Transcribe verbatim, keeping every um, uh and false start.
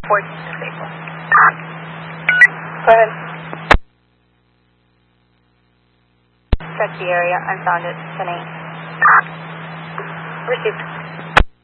fourteenth of April. Go ahead. Check the area. Unfounded. ten eight. Received.